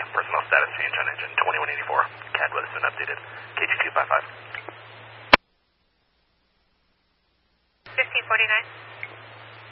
Personnel status change on engine 2184. CAD has been updated. KG255. 1549.